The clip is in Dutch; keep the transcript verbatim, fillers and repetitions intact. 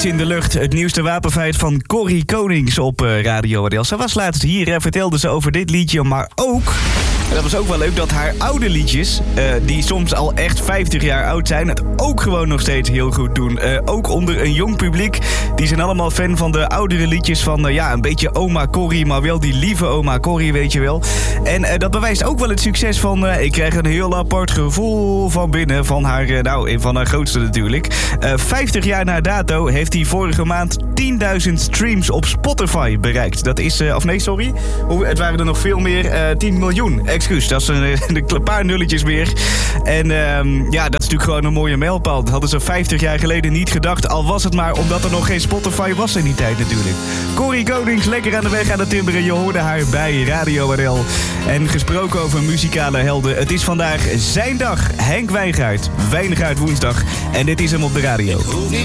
Iets in de lucht, het nieuwste wapenfeit van Corrie Konings op uh, Radio R L. Ze was laatst hier en vertelde ze over dit liedje, maar ook... En dat was ook wel leuk dat haar oude liedjes, uh, die soms al echt vijftig jaar oud zijn, het ook gewoon nog steeds heel goed doen. Uh, ook onder een jong publiek. Die zijn allemaal fan van de oudere liedjes van, uh, ja, een beetje oma Corrie, maar wel die lieve oma Corrie, weet je wel. En uh, dat bewijst ook wel het succes van, uh, ik krijg een heel apart gevoel van binnen, van haar, uh, nou, van haar grootste natuurlijk. Uh, vijftig jaar na dato heeft hij vorige maand tienduizend streams op Spotify bereikt. Dat is, uh, of nee, sorry, het waren er nog veel meer, uh, tien miljoen. Excuus, dat is een, een paar nulletjes meer. En um, ja, dat is natuurlijk gewoon een mooie mijlpaal. Dat hadden ze vijftig jaar geleden niet gedacht. Al was het maar omdat er nog geen Spotify was in die tijd natuurlijk. Corrie Konings, lekker aan de weg aan het timberen. Je hoorde haar bij Radio R L. En gesproken over muzikale helden. Het is vandaag zijn dag. Henk Wijngaard. Weinig uit woensdag. En dit is hem op de radio.